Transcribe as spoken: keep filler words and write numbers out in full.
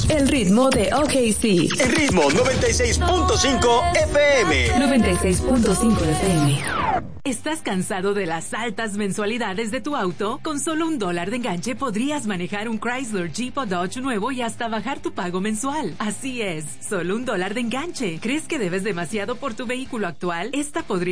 El ritmo de O K C. El ritmo noventa y seis punto cinco F M. noventa y seis punto cinco F M. ¿Estás cansado de las altas mensualidades de tu auto? Con solo un dólar de enganche podrías manejar un Chrysler, Jeep o Dodge nuevo y hasta bajar tu pago mensual. Así es, solo un dólar de enganche. ¿Crees que debes demasiado por tu vehículo actual? Esta podría